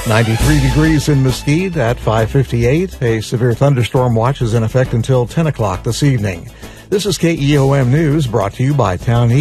93 degrees in Mesquite at 5:58. A severe thunderstorm watch is in effect until 10 o'clock this evening. This is KEOM News, brought to you by Town Heat.